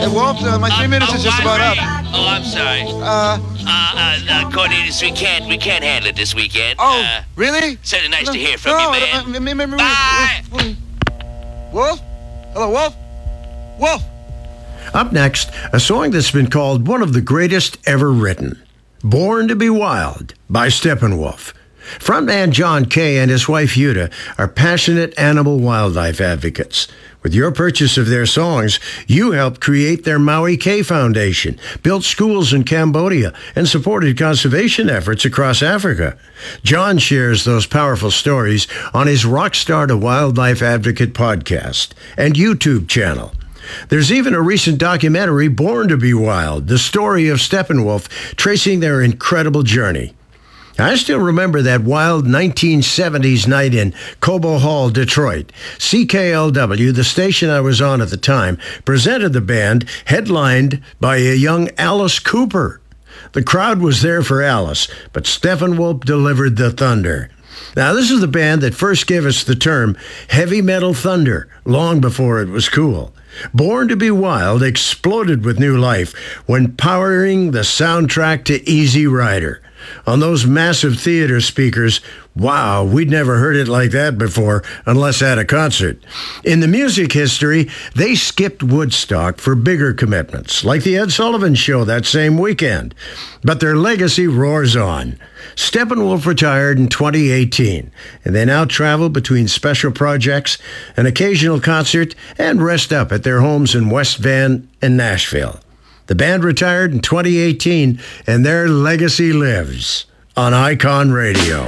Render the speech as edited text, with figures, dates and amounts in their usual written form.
Wolf, my 3 minutes is just about up. Oh, I'm sorry. Cornelius, we can't handle it this weekend. Oh, really? Certainly nice to hear from you, man. Bye. Wolf? Hello, Wolf? Wolf? Up next, a song that's been called one of the greatest ever written, Born to be Wild by Steppenwolf. Frontman John Kay and his wife Yuta are passionate animal wildlife advocates. With your purchase of their songs, you helped create their Maui Kay Foundation, built schools in Cambodia, and supported conservation efforts across Africa. John shares those powerful stories on his Rockstar to Wildlife Advocate podcast and YouTube channel. There's even a recent documentary, Born to be Wild, the story of Steppenwolf, tracing their incredible journey. I still remember that wild 1970s night in Cobo Hall, Detroit. CKLW, the station I was on at the time, presented the band, headlined by a young Alice Cooper. The crowd was there for Alice, but Steppenwolf delivered the thunder. Now, this is the band that first gave us the term heavy metal thunder, long before it was cool. Born to be Wild exploded with new life when powering the soundtrack to Easy Rider. On those massive theater speakers, wow, we'd never heard it like that before, unless at a concert. In the music history, they skipped Woodstock for bigger commitments, like the Ed Sullivan Show that same weekend. But their legacy roars on. Steppenwolf retired in 2018, and they now travel between special projects, an occasional concert, and rest up at their homes in West Van and Nashville. The band retired in 2018, and their legacy lives on Icon Radio.